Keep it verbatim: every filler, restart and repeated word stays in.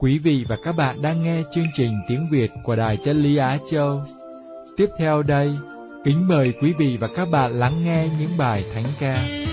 Quý vị và các bạn đang nghe chương trình tiếng Việt của Đài Chân Lý Á Châu. Tiếp theo đây, kính mời quý vị và các bạn lắng nghe những bài thánh ca.